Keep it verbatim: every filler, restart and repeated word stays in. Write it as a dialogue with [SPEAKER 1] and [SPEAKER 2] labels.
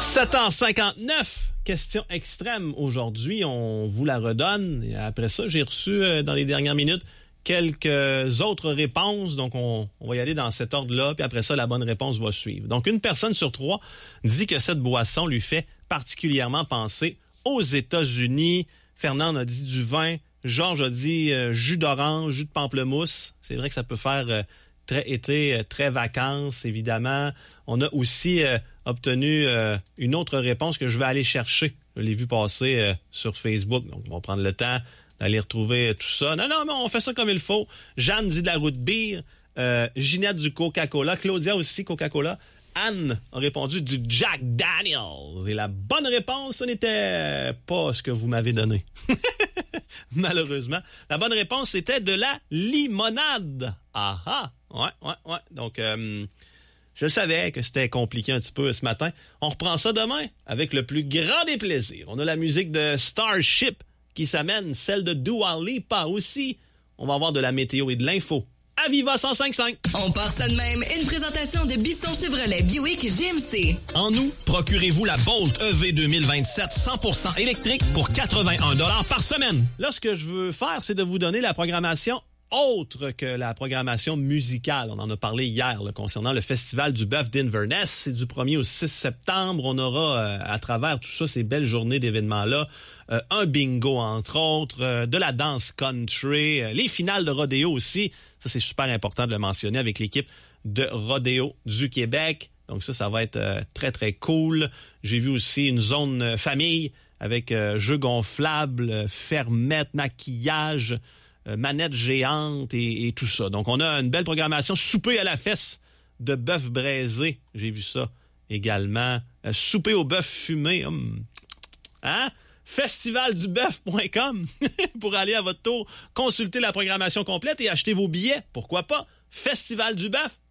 [SPEAKER 1] sept heures cinquante-neuf, question extrême aujourd'hui, on vous la redonne. Et après ça, j'ai reçu euh, dans les dernières minutes quelques autres réponses, donc on, on va y aller dans cet ordre-là, puis après ça, la bonne réponse va suivre. Donc, une personne sur trois dit que cette boisson lui fait particulièrement penser aux États-Unis. Fernand a dit du vin, Georges a dit euh, jus d'orange, jus de pamplemousse. C'est vrai que ça peut faire euh, très été, euh, très vacances, évidemment. On a aussi euh, obtenu euh, une autre réponse que je vais aller chercher. Je l'ai vu passer euh, sur Facebook, donc on va prendre le temps d'aller retrouver tout ça. Non, non, mais on fait ça comme il faut. Jeanne dit de la route bière. Euh, Ginette du Coca-Cola. Claudia aussi, Coca-Cola. Anne a répondu du Jack Daniels. Et la bonne réponse, ce n'était pas ce que vous m'avez donné. Malheureusement. La bonne réponse, c'était de la limonade. Ah ah! Ouais, ouais, ouais. Donc, euh, je le savais que c'était compliqué un petit peu ce matin. On reprend ça demain avec le plus grand des plaisirs. On a la musique de Starship qui s'amène, celle de Dua Lipa aussi. On va avoir de la météo et de l'info. À Viva cent cinq virgule cinq.
[SPEAKER 2] On part ça de même. Une présentation de Bisson Chevrolet Buick G M C.
[SPEAKER 3] En août, procurez-vous la Bolt E V deux mille vingt-sept cent pour cent électrique pour quatre-vingt-un dollars par semaine.
[SPEAKER 1] Là, ce que je veux faire, c'est de vous donner la programmation autre que la programmation musicale. On en a parlé hier là, concernant le Festival du Bœuf d'Inverness. C'est du premier au six septembre. On aura, euh, à travers tout ça, ces belles journées d'événements-là, euh, un bingo, entre autres, euh, de la danse country, euh, les finales de rodéo aussi. Ça, c'est super important de le mentionner avec l'équipe de rodéo du Québec. Donc ça, ça va être euh, très, très cool. J'ai vu aussi une zone euh, famille avec euh, jeux gonflables, euh, fermettes, maquillage, Euh, manettes géantes et, et tout ça. Donc, on a une belle programmation. Souper à la fesse de bœuf braisé. J'ai vu ça également. Euh, souper au bœuf fumé. Hum. Hein? festival du bœuf point com pour aller à votre tour consulter la programmation complète et acheter vos billets. Pourquoi pas? festival du bœuf